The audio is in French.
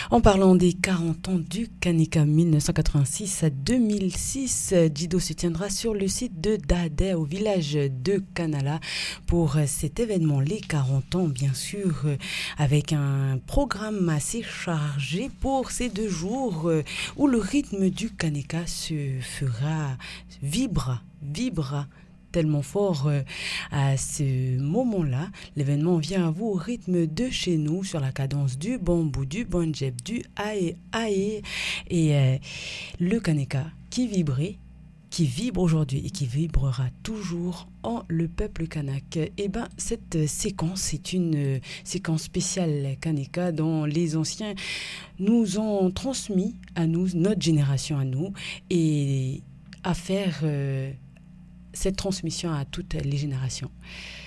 En parlant des 40 ans du Kaneka 1986 à 2006, Dido se tiendra sur le site de Dadé au village de Kanala pour cet événement, les 40 ans bien sûr, avec un programme assez chargé pour ces 2 jours où le rythme du Kaneka se fera vibrera tellement fort à ce moment-là. L'événement vient à vous au rythme de chez nous, sur la cadence du bambou, du banjeb, du aé aé et le Kaneka qui vibre aujourd'hui et qui vibrera toujours en le peuple kanak. Et ben cette séquence est une séquence spéciale Kaneka dont les anciens nous ont transmis à nous, notre génération à nous, et à faire cette transmission à toutes les générations.